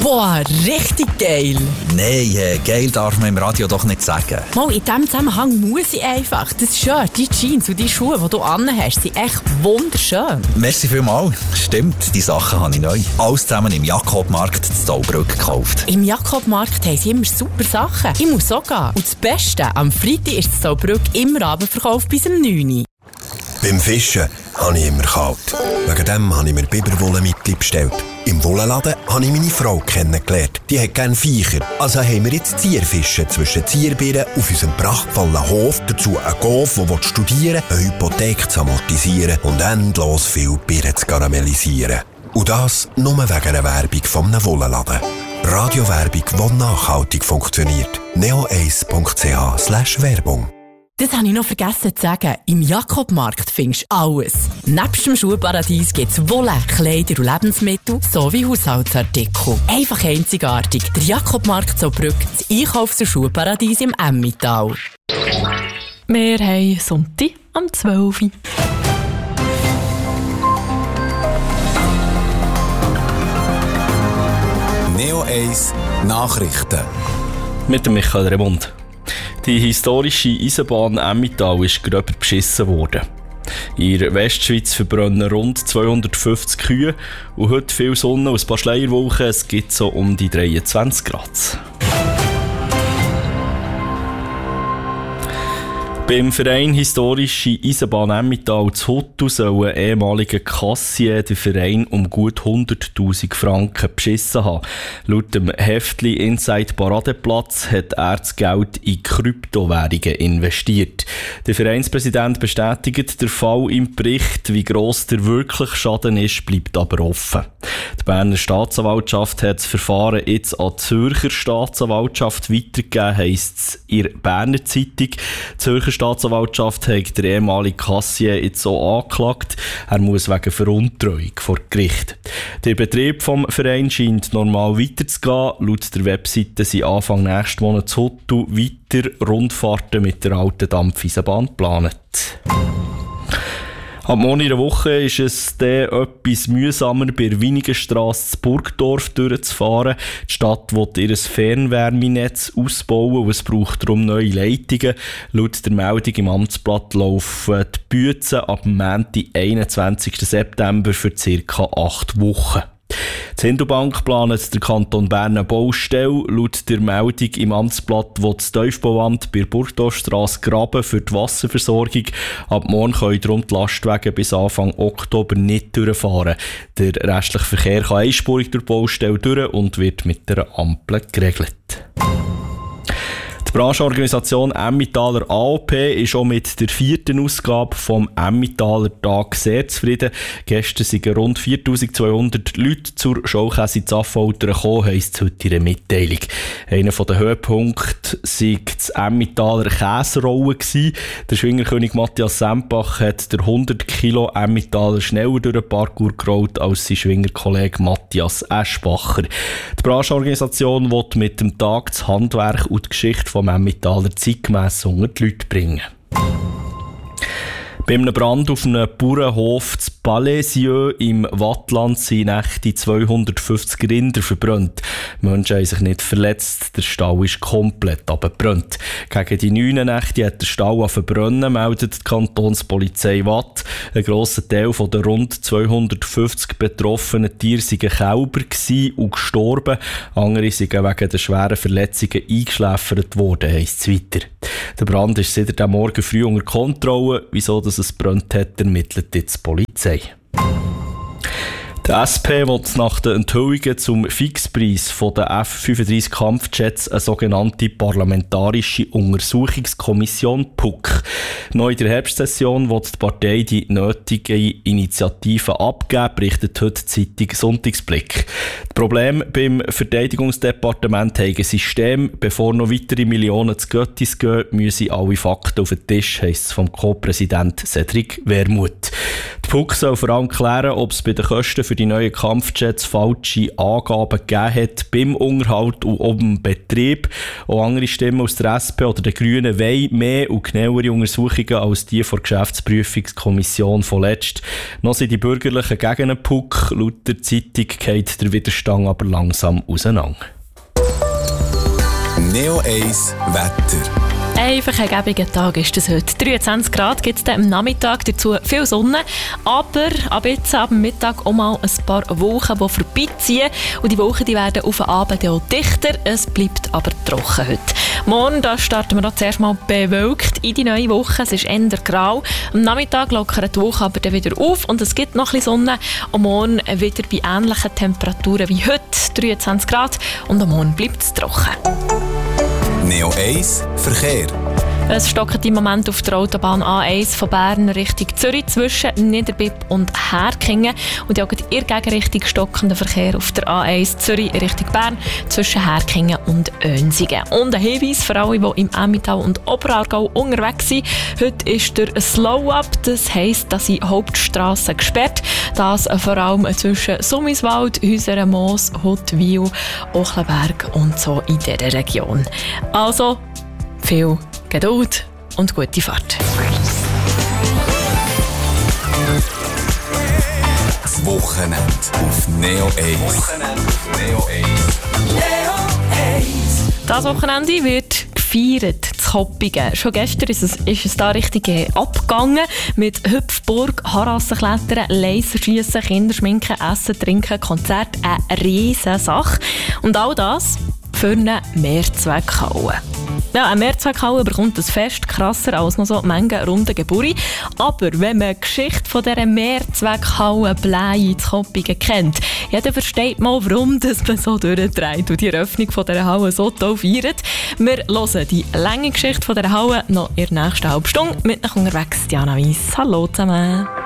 Boah, richtig geil! Nein, geil darf man im Radio doch nicht sagen. Mal, in diesem Zusammenhang muss ich einfach. Das Shirt, die Jeans und die Schuhe, die du anhast, sind echt wunderschön. Merci vielmals. Stimmt, die Sachen habe ich neu. Alles zusammen im Jakobmarkt in Zaubrück gekauft. Im Jakobmarkt haben sie immer super Sachen. Ich muss auch gehen. Und das Beste, am Freitag ist in Zaubrück immer Abendverkauf bis um 9 Uhr. Beim Fischen habe ich immer kalt. Wegen dem habe ich mir Biberwolle mitbestellt. Im Wollenladen habe ich meine Frau kennengelernt. Die hat gerne Viecher. Also haben wir jetzt Zierfischen zwischen Zierbirnen auf unserem prachtvollen Hof. Dazu einen Golf, der studieren will, eine Hypothek zu amortisieren und endlos viel Birnen zu karamellisieren. Und das nur wegen einer Werbung von einem Wollenladen. Radiowerbung, die nachhaltig funktioniert. neo1.ch/Werbung. Das habe ich noch vergessen zu sagen. Im Jakobmarkt findest du alles. Nebst dem Schuhparadies gibt es Wolle, Kleider und Lebensmittel sowie Haushaltsartikel. Einfach einzigartig. Der Jakobmarkt Zaubrück, das Einkaufs- und Schuhparadies im Emmental. Wir haben Sonntag am 12 Uhr. Neo 1 Nachrichten. Mit dem Michael Remund. Die historische Eisenbahn Emmental ist gröber beschissen worden. In der Westschweiz verbrennen rund 250 Kühe und heute viel Sonne und ein paar Schleierwolken. Es gibt so um die 23 Grad. Beim Verein Historische Eisenbahn Emmental zu Huttu soll ein ehemaliger Kassier den Verein um gut 100'000 Franken beschissen haben. Laut dem Heftli Inside Paradeplatz hat er das Geld in Kryptowährungen investiert. Der Vereinspräsident bestätigt den Fall im Bericht. Wie gross der wirkliche Schaden ist, bleibt aber offen. Die Berner Staatsanwaltschaft hat das Verfahren jetzt an die Zürcher Staatsanwaltschaft weitergegeben, heisst es in der Berner Zeitung. Die Zürcher Staatsanwaltschaft hat der ehemalige Kassier jetzt so angeklagt. Er muss wegen Veruntreuung vor Gericht. Der Betrieb vom Verein scheint normal weiterzugehen. Laut der Webseite sind Anfang nächsten Monat zu Huttu weiter Rundfahrten mit der alten Dampfeisenbahn geplant. Ab morgen in der Woche ist es dann etwas mühsamer, bei der Winigenstrasse zu Burgdorf durchzufahren. Die Stadt will ihr Fernwärmenetz ausbauen und es braucht darum neue Leitungen. Laut der Meldung im Amtsblatt laufen die Büzen ab dem Montag, 21. September für ca. 8 Wochen. Die Hindubank plant der Kanton Bern eine Baustelle. Laut der Meldung im Amtsblatt will das Tiefbauamt bei der Burgdorfstrasse graben für die Wasserversorgung. Ab morgen können darum die Lastwagen bis Anfang Oktober nicht durchfahren. Der restliche Verkehr kann einspurig durch die Baustelle durch und wird mit der Ampel geregelt. Die Branchenorganisation Emmentaler AOP ist auch mit der 4. Ausgabe vom Emmentaler Tag sehr zufrieden. Gestern sind rund 4200 Leute zur Schaukäse in Affoltern gekommen, heisst es heute in einer Mitteilung. Einer der Höhepunkte war das Emmentaler Käserollen. Der Schwingerkönig Matthias Sempach hat der 100 Kilo Emmentaler schneller durch den Parkour gerollt als sein Schwingerkollege Matthias Eschbacher. Die Branchenorganisation will mit dem Tag das Handwerk und die Geschichte vom Emmentaler zeitgemäss unter die Leute bringen. Bei einem Brand auf einem Bauernhof zu Palaisieux im Wattland sind nächte 250 Rinder verbrannt. Menschen haben sich nicht verletzt, der Stall ist komplett abgebrannt. Gegen die 9 Nächte hat der Stall verbrennen, meldet die Kantonspolizei Watt. Ein grosser Teil von den rund 250 betroffenen Tieren waren Kälber und gestorben. Andere sind wegen der schweren Verletzungen eingeschläfert worden, heisst es weiter. Der Brand ist seit dem Morgen früh unter Kontrolle. Wieso dass es brennt hat, ermittelt jetzt die Polizei. Die SP will nach den Enthüllungen zum Fixpreis der F-35 Kampfjets eine sogenannte Parlamentarische Untersuchungskommission PUC. Neu in der Herbstsession will die Partei die nötigen Initiativen abgeben, berichtet heute die Zeitung Sonntagsblick. Das Problem beim Verteidigungsdepartement haben ein System. Bevor noch weitere Millionen zu Göttis gehen, müssen alle Fakten auf den Tisch, heisst es vom Co-Präsident Cedric Wermuth. Die PUC soll vor allem klären, ob es bei den Kosten für für die neuen Kampfjets falsche Angaben gegeben hat beim Unterhalt und auch beim Betrieb. Auch andere Stimmen aus der SP oder den Grünen wollen mehr und genauere Untersuchungen als die von der Geschäftsprüfungskommission von letzt. Noch sind die Bürgerlichen gegen einen Puck. Laut der Zeitung geht der Widerstand aber langsam auseinander. Neo 1 Wetter. Einfach ein gäbiger Tag ist es heute. 23 Grad gibt es am Nachmittag, dazu viel Sonne. Aber ab jetzt, ab dem Mittag, auch mal ein paar Wolken, die vorbeiziehen. Und die Wolken die werden auf den Abend auch dichter. Es bleibt aber trocken heute. Morgen da starten wir noch zuerst mal bewölkt in die neue Woche. Es ist eher grau. Am Nachmittag lockern die Wolken aber dann wieder auf und es gibt noch ein bisschen Sonne. Und morgen wieder bei ähnlichen Temperaturen wie heute, 23 Grad. Und am Morgen bleibt es trocken. Neo 1 Verkehr. Es stockt im Moment auf der Autobahn A1 von Bern Richtung Zürich zwischen Niederbipp und Herkingen. Und auch in der Gegenrichtung stockender Verkehr auf der A1 Zürich Richtung Bern zwischen Herkingen und Önsingen. Und ein Hinweis für alle, die im Emmental und Oberaargau unterwegs sind. Heute ist der Slow-Up, das heisst, dass die Hauptstrassen gesperrt. Das vor allem zwischen Summiswald, Häuseren-Moos, Huttwil, Ochlenberg und so in dieser Region. Also viel Geduld und gute Fahrt. Das Wochenende auf Neo 1. Das Wochenende wird gefeiert, zu Hoppingen. Schon gestern ist es da richtig abgegangen. Mit Hüpfburg, Harassenklettern, Laserschiessen, Kinderschminken, Essen, Trinken, Konzert. Eine riesen Sache. Und all das für eine Mehrzweckhalle. Ja, eine Mehrzweckhalle bekommt das Fest krasser als noch so Menge runde Geburi. Aber wenn man die Geschichte von dieser Mehrzweckhalle Blei in Hoppingen kennt, ja, dann versteht man, warum das man so durchdreht und die Eröffnung von dieser Halle so toll feiert. Wir hören die lange Geschichte von dieser Halle noch in der nächsten halben Stunde. Mit nach unterwegs Diana Weiss. Hallo zusammen.